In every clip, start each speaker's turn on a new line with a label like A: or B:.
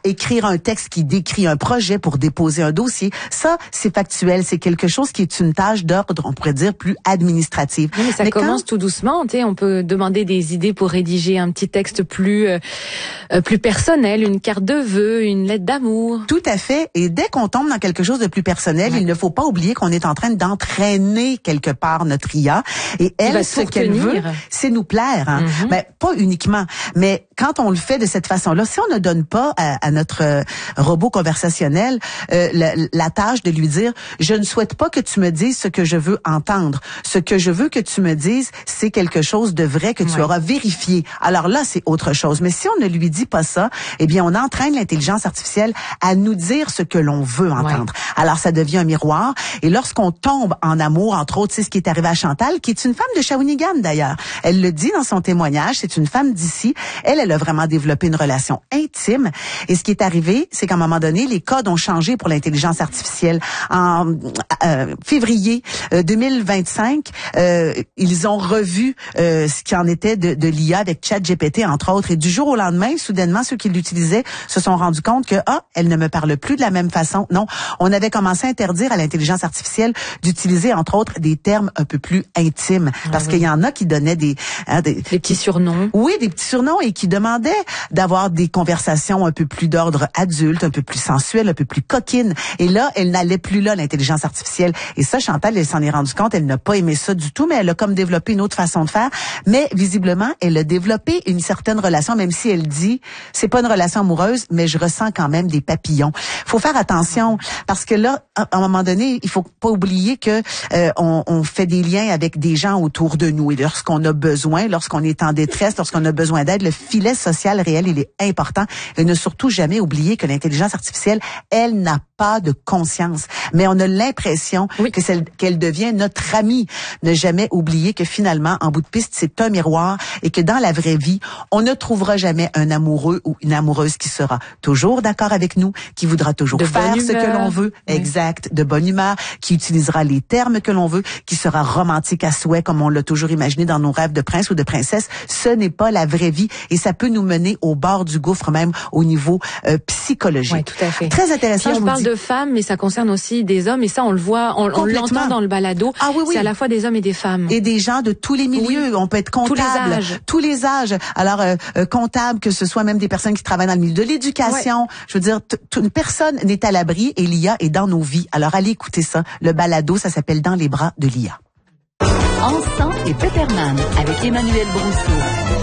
A: écrire un texte qui décrit un projet pour déposer un dossier. Ça, c'est factuel. C'est quelque chose qui est une tâche d'ordre, on pourrait dire, plus administrative.
B: Oui, mais ça commence tout doucement. Tu sais, on peut demander des idées pour rédiger un petit texte plus personnel, une carte de vœux, une lettre d'amour.
A: Tout à fait. Et dès qu'on tombe dans quelque chose de plus personnel, il ne faut pas oublier qu'on est en train d'entraîner quelque part notre IA. Et elle, ce qu'elle veut, c'est nous plaire. Hein? Ben, pas uniquement, mais quand on le fait de cette façon-là, si on ne donne pas à notre robot conversationnel la tâche de lui dire « Je ne souhaite pas que tu me dises ce que je veux entendre. Ce que je veux que tu me dises, c'est quelque chose de vrai que tu auras vérifié. » Alors là, c'est autre chose. Mais si on ne lui dit pas ça, eh bien, on entraîne l'intelligence artificielle à nous dire ce que l'on veut entendre. Alors, ça devient un miroir. Et lorsqu'on tombe en amour, entre autres, c'est ce qui est arrivé à Chantal, qui est une femme de Shawinigan, d'ailleurs. Elle le dit dans son témoignage, c'est une femme d'ici. Elle a vraiment développé une relation intime. Et ce qui est arrivé, c'est qu'à un moment donné, les codes ont changé pour l'intelligence artificielle. En février 2025, ils ont revu ce qui en était de l'IA avec ChatGPT, entre autres. Et du jour au lendemain, soudainement, ceux qui l'utilisaient se sont rendus compte que, elle ne me parle plus de la même façon. Non, on avait commencé à interdire à l'intelligence artificielle d'utiliser, entre autres, des termes un peu plus intimes. Parce qu'il y en a qui donnaient des
B: petits surnoms.
A: Oui, des petits surnoms et qui demandaient d'avoir des conversations un peu plus d'ordre adulte, un peu plus sensuelles, un peu plus coquines. Et là, elle n'allait plus là, l'intelligence artificielle. Et ça, Chantal, elle s'en est rendue compte. Elle n'a pas aimé ça du tout, mais elle a comme développé une autre façon de faire. Mais visiblement, elle a développé une certaine relation, même si elle dit, c'est pas une relation amoureuse, mais je ressens quand même des papillons. Faut faire attention parce que là, à un moment donné, il faut pas oublier que on fait des liens avec des gens autour de nous. Et lorsqu'on a besoin, lorsqu'on est en détresse, lorsqu'on a besoin d'aide, le filet social réel, il est important. Et ne surtout jamais oublier que l'intelligence artificielle, elle n'a pas de conscience. Mais on a l'impression qu'elle devient notre amie. Ne jamais oublier que finalement, en bout de piste, c'est un miroir et que dans la vraie vie, on ne trouvera jamais un amoureux ou une amoureuse qui sera toujours d'accord avec nous, qui voudra toujours faire ce que l'on veut, exact, de bonne humeur, qui utilisera les termes que l'on veut, qui sera romantique à souhait comme on l'a toujours imaginé dans nos rêves de prince ou de princesse. Ce n'est pas la vraie vie et ça peut nous mener au bord du gouffre même au niveau psychologique.
B: Oui, tout à fait.
A: Très intéressant.
B: Puis on parle de femmes, mais ça concerne aussi des hommes et ça on le voit, on l'entend dans le balado.
A: Ah oui, oui.
B: C'est à la fois des hommes et des femmes.
A: Et des gens de tous les milieux. Oui. On peut être comptable. Tous les âges. Alors, comptable, que ce soit même des personnes qui travaillent dans le milieu de l'éducation. Ouais. Je veux dire, une personne n'est à l'abri et l'IA est dans nos vies. Alors, allez écouter ça. Le balado, ça s'appelle Dans les bras de l'IA.
C: Encens et Pepperman avec Emmanuel Brousseau.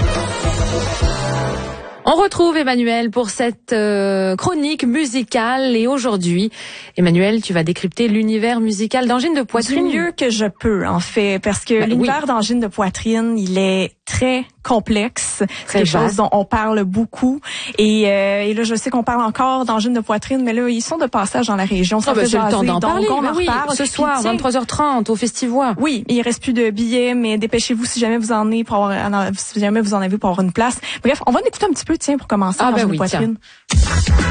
B: On retrouve Emmanuel pour cette chronique musicale et aujourd'hui, Emmanuel, tu vas décrypter l'univers musical d'Angine de Poitrine.
D: Du mieux que je peux, en fait, parce que l'univers d'Angine de Poitrine, il est très complexe. C'est quelque chose dont on parle beaucoup. Et là, je sais qu'on parle encore d'angine de poitrine, mais là, ils sont de passage dans la région. Ça fait
B: c'est le temps d'en parler.
D: On en reparle.
B: Ce soir, 23h30, au Festivois.
D: Oui, il reste plus de billets, mais dépêchez-vous si jamais vous en avez pour avoir une place. Bref, on va en écouter un petit peu, tiens, pour commencer.
B: De poitrine.